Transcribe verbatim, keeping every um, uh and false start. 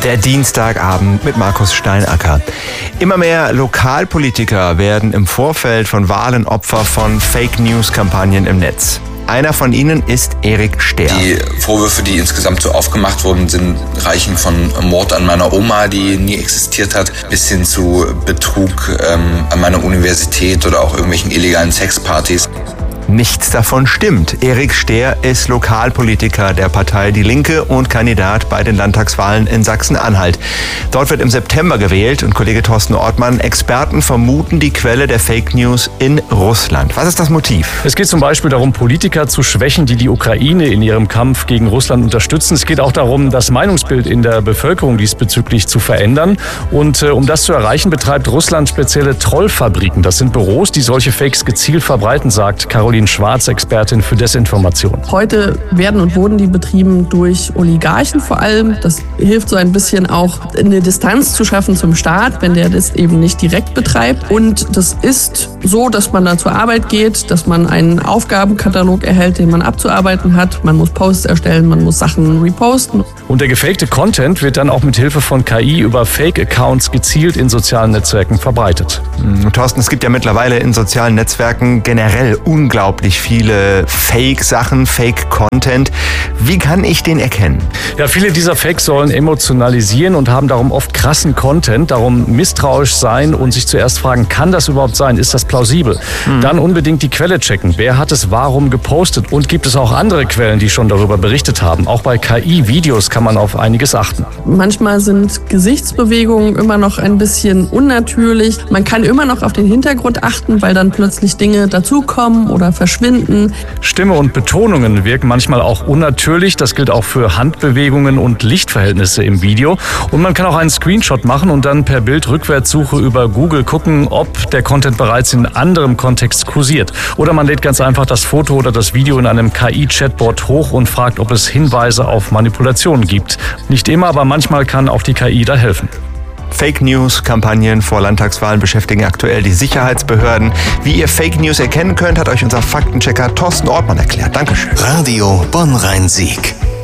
Der Dienstagabend mit Markus Steinacker. Immer mehr Lokalpolitiker werden im Vorfeld von Wahlen Opfer von Fake-News-Kampagnen im Netz. Einer von ihnen ist Erik Stehr. Die Vorwürfe, die insgesamt so aufgemacht wurden, sind reichen von Mord an meiner Oma, die nie existiert hat, bis hin zu Betrug ähm, an meiner Universität oder auch irgendwelchen illegalen Sexpartys. Nichts davon stimmt. Erik Stehr ist Lokalpolitiker der Partei Die Linke und Kandidat bei den Landtagswahlen in Sachsen-Anhalt. Dort wird im September gewählt und Kollege Thorsten Ortmann, Experten vermuten die Quelle der Fake News in Russland. Was ist das Motiv? Es geht zum Beispiel darum, Politiker zu schwächen, die die Ukraine in ihrem Kampf gegen Russland unterstützen. Es geht auch darum, das Meinungsbild in der Bevölkerung diesbezüglich zu verändern. Und äh, um das zu erreichen, betreibt Russland spezielle Trollfabriken. Das sind Büros, die solche Fakes gezielt verbreiten, sagt Caroline Schwarz, Expertin für Desinformation. Heute werden und wurden die betrieben durch Oligarchen vor allem. Das hilft so ein bisschen auch, eine Distanz zu schaffen zum Staat, wenn der das eben nicht direkt betreibt. Und das ist so, dass man da zur Arbeit geht, dass man einen Aufgabenkatalog erhält, den man abzuarbeiten hat. Man muss Posts erstellen, man muss Sachen reposten. Und der gefakte Content wird dann auch mit Hilfe von K I über Fake-Accounts gezielt in sozialen Netzwerken verbreitet. Mhm. Thorsten, es gibt ja mittlerweile in sozialen Netzwerken generell unglaublich viele Fake-Sachen, Fake-Content. Wie kann ich den erkennen? Ja, viele dieser Fakes sollen emotionalisieren und haben darum oft krassen Content, darum misstrauisch sein und sich zuerst fragen, kann das überhaupt sein? Ist das plausibel? Mhm. Dann unbedingt die Quelle checken. Wer hat es warum gepostet? Und gibt es auch andere Quellen, die schon darüber berichtet haben? Auch bei K I-Videos kann man auf einiges achten. Manchmal sind Gesichtsbewegungen immer noch ein bisschen unnatürlich. Man kann immer noch auf den Hintergrund achten, weil dann plötzlich Dinge dazukommen oder verschwinden. Stimme und Betonungen wirken manchmal auch unnatürlich. Das gilt auch für Handbewegungen und Lichtverhältnisse im Video. Und man kann auch einen Screenshot machen und dann per Bildrückwärtssuche über Google gucken, ob der Content bereits in anderem Kontext kursiert. Oder man lädt ganz einfach das Foto oder das Video in einem K I-Chatbot hoch und fragt, ob es Hinweise auf Manipulationen gibt. Nicht immer, aber manchmal kann auch die K I da helfen. Fake-News-Kampagnen vor Landtagswahlen beschäftigen aktuell die Sicherheitsbehörden. Wie ihr Fake News erkennen könnt, hat euch unser Faktenchecker Thorsten Ortmann erklärt. Dankeschön. Radio Bonn-Rhein-Sieg.